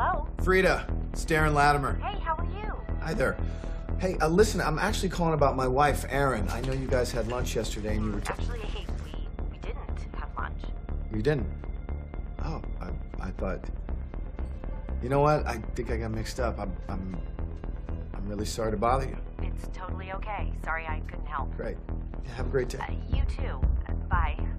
Hello? Frida, it's Darren Latimer. Hey, how are you? Hi there. Hey, listen, I'm actually calling about my wife, Erin. I know you guys had lunch yesterday and you were... Actually, we didn't have lunch. You didn't? Oh, I thought... You know what? I think I got mixed up. I'm really sorry to bother you. It's totally okay. Sorry I couldn't help. Great. Have a great day. You too. Bye.